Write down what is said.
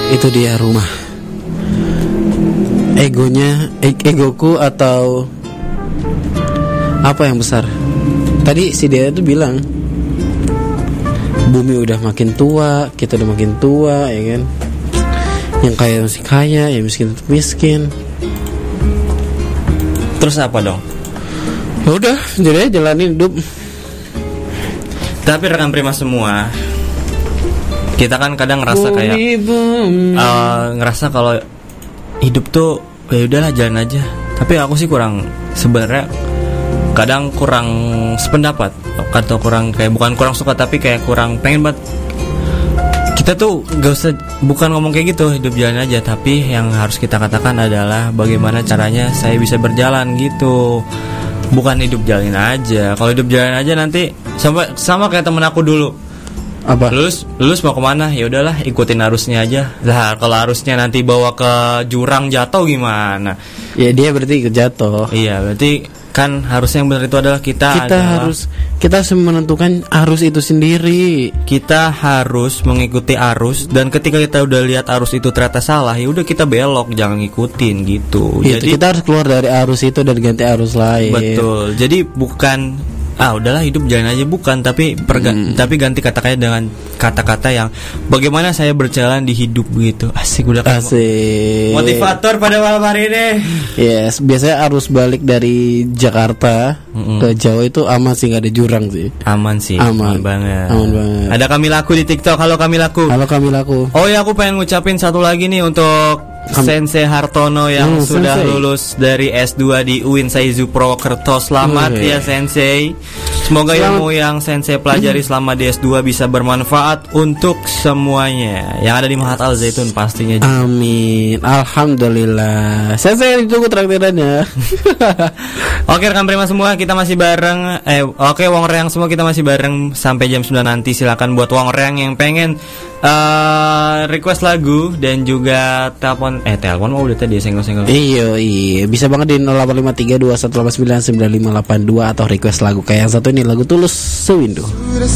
Itu dia rumah. Egoku atau apa yang besar? Tadi si dia tuh bilang bumi udah makin tua, kita udah makin tua, ya kan? Yang kaya masih kaya, yang miskin tetap miskin. Terus apa dong? Ya udah, jadi aja jalanin hidup. Tapi rekan Prima semua, kita kan kadang ngerasa kayak ngerasa kalau hidup tuh ya udahlah jalan aja. Tapi aku sih sebenarnya kadang kurang sependapat atau kurang kayak bukan kurang suka tapi kayak kurang pengen banget. Kita tuh gak usah bukan ngomong kayak gitu hidup jalan aja, tapi yang harus kita katakan adalah bagaimana caranya saya bisa berjalan gitu. Bukan hidup jalan aja. Kalau hidup jalan aja nanti sama kayak temen aku dulu. Apa? Lulus mau kemana? Ya udahlah ikutin arusnya aja. Lah kalau arusnya nanti bawa ke jurang jatuh gimana? Ya dia berarti ikut jatuh. Iya berarti kan harusnya yang benar itu adalah kita harus menentukan arus itu sendiri. Kita harus mengikuti arus, dan ketika kita udah lihat arus itu ternyata salah, ya udah kita belok, jangan ngikutin gitu. Ya, jadi kita harus keluar dari arus itu dan ganti arus lain. Betul. Jadi bukan udahlah hidup jalan aja, bukan, tapi ganti kata-katanya dengan kata-kata yang bagaimana saya berjalan di hidup begitu. Asik, udah kayak motivator pada malam hari ini. Yes, biasanya arus balik dari Jakarta ke Jawa itu aman sih, nggak ada jurang sih. Aman sih, aman banget. Ada Kamilaku di TikTok. Halo Kamilaku. Oh ya, aku pengen ngucapin satu lagi nih untuk Sensei Hartono yang sudah lulus dari S2 di UIN Saizu Purwokerto. Selamat ya Sensei. Semoga ilmu yang Sensei pelajari selama di S2 bisa bermanfaat untuk semuanya yang ada di Mahat Al Zaitun pastinya. Amin. Alhamdulillah. Sensei ditunggu traktirannya. Oke rekan Prima semua, kita masih bareng. Oke Wong Reang semua, kita masih bareng sampai jam 9 nanti. Silakan buat Wong Reang yang pengen request lagu dan juga telepon mau udah tadi senggol-senggol. Iya bisa banget di 085321899582 atau request lagu kayak yang satu ini, lagu Tulus Sewindu. Sudah